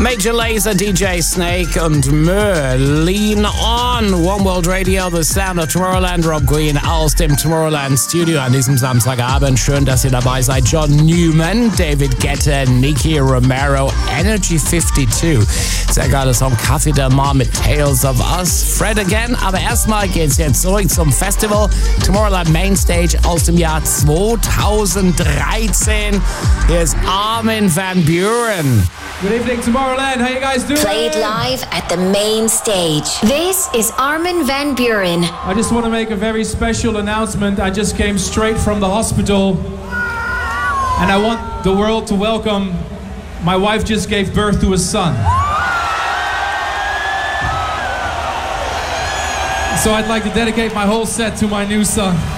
Major Lazer, DJ Snake und Mö. Lean On. One World Radio, The Sound of Tomorrowland. Rob Green aus dem Tomorrowland Studio an diesem Samstagabend. Schön, dass ihr dabei seid. John Newman, David Guetta, Nicky Romero, Energy 52. Sehr geiler Song. Café Del Mar mit Tales of Us. Fred Again. Aber erstmal geht's jetzt zurück zum Festival. Tomorrowland Mainstage aus dem Jahr 2013. Hier ist Armin van Buuren. Good evening, Tomorrowland. How you guys doing? Played live at the main stage. This is Armin van Buuren. I just want to make a very special announcement. I just came straight from the hospital, and I want the world to welcome my wife just gave birth to a son. So I'd like to dedicate my whole set to my new son.